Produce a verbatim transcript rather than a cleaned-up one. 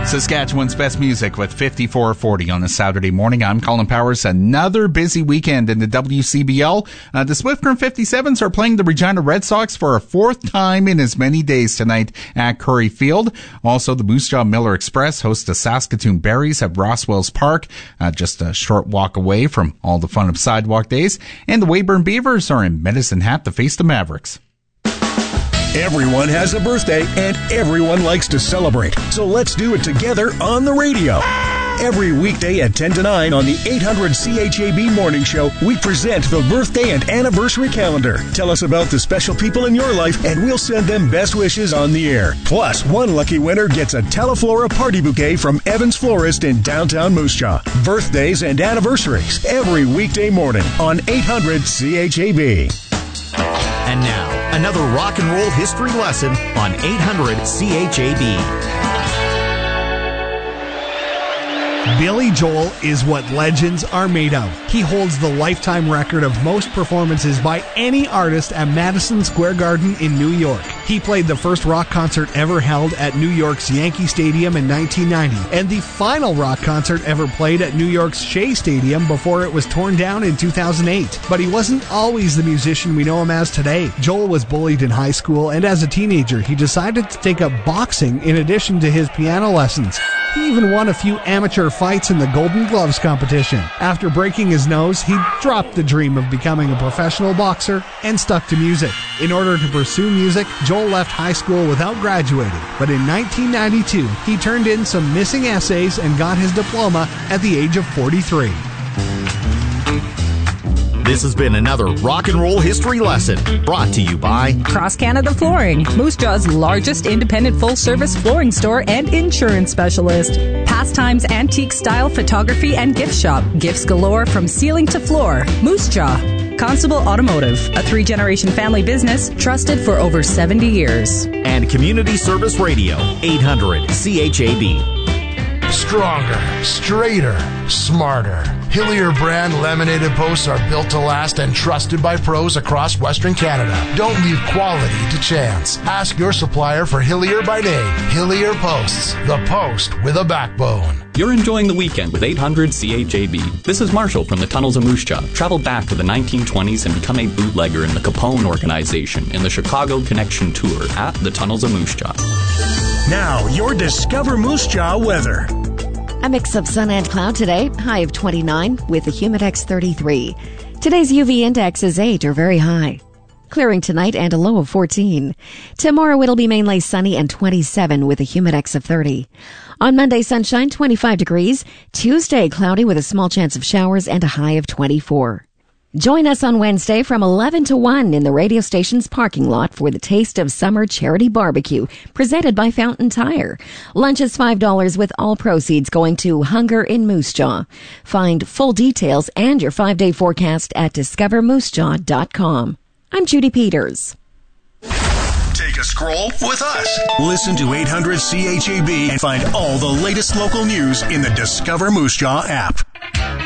Saskatchewan's best music with fifty-four forty on a Saturday morning. I'm Colin Powers. Another busy weekend in the W C B L. Uh, the Swift Current fifty-sevens are playing the Regina Red Sox for a fourth time in as many days tonight at Curry Field. Also, the Moose Jaw Miller Express hosts the Saskatoon Berries at Rosswells Park, uh, just a short walk away from all the fun of sidewalk days. And the Weyburn Beavers are in Medicine Hat to face the Mavericks. Everyone has a birthday, and everyone likes to celebrate. So let's do it together on the radio. Every weekday at ten to nine on the eight hundred C H A B Morning Show, we present the birthday and anniversary calendar. Tell us about the special people in your life, and we'll send them best wishes on the air. Plus, one lucky winner gets a Teleflora party bouquet from Evans Florist in downtown Moose Jaw. Birthdays and anniversaries every weekday morning on eight hundred C H A B. And now, another rock and roll history lesson on eight hundred C H A B. Billy Joel is what legends are made of. He holds the lifetime record of most performances by any artist at Madison Square Garden in New York. He played the first rock concert ever held at New York's Yankee Stadium in nineteen ninety, and the final rock concert ever played at New York's Shea Stadium before it was torn down in two thousand eight. But he wasn't always the musician we know him as today. Joel was bullied in high school, and as a teenager, he decided to take up boxing in addition to his piano lessons. He even won a few amateur fights in the Golden Gloves competition. After breaking his nose, he dropped the dream of becoming a professional boxer and stuck to music. In order to pursue music, Joel left high school without graduating, but in nineteen ninety-two, he turned in some missing essays and got his diploma at the age of forty-three. This has been another rock and roll history lesson brought to you by Cross Canada Flooring, Moose Jaw's largest independent full-service flooring store and insurance specialist. Pastimes Antique Style Photography and Gift Shop. Gifts galore from ceiling to floor. Moose Jaw. Constable Automotive, a three-generation family business trusted for over seventy years. And Community Service Radio, eight hundred C H A B. Stronger, straighter, smarter. Hillier brand laminated posts are built to last and trusted by pros across Western Canada. Don't leave quality to chance. Ask your supplier for Hillier by name. Hillier Posts, the post with a backbone. You're enjoying the weekend with eight hundred C H A B. This is Marshall from the Tunnels of Moose Jaw. Travel back to the nineteen twenties and become a bootlegger in the Capone organization in the Chicago Connection Tour at the Tunnels of Moose Jaw. Now, your Discover Moose Jaw weather. A mix of sun and cloud today, high of twenty-nine with a humidex thirty-three. Today's U V index is eight or very high. Clearing tonight and a low of fourteen. Tomorrow it'll be mainly sunny and twenty-seven with a humidex of thirty. On Monday, sunshine, twenty-five degrees. Tuesday, cloudy with a small chance of showers and a high of twenty-four. Join us on Wednesday from eleven to one in the radio station's parking lot for the Taste of Summer Charity Barbecue, presented by Fountain Tire. Lunch is five dollars with all proceeds going to Hunger in Moose Jaw. Find full details and your five-day forecast at discover moose jaw dot com. I'm Judy Peters. Take a scroll with us. Listen to eight hundred C H A B and find all the latest local news in the Discover Moose Jaw app.